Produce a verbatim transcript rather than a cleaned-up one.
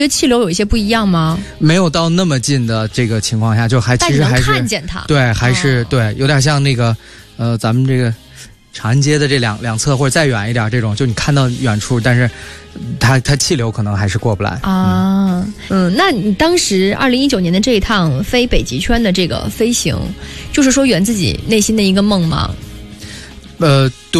这气流有一些不一样吗？ 没有到那么近的这个情况下，就还其实还是看见它， 对，还是、哦、对，有点像那个呃，咱们这个长安街的这两两侧或者再远一点这种，就你看到远处，但是它它气流可能还是过不来啊。嗯, 嗯，那你当时二零一九年的这一趟飞北极圈的这个飞行，就是说圆自己内心的一个梦吗？ 呃，对。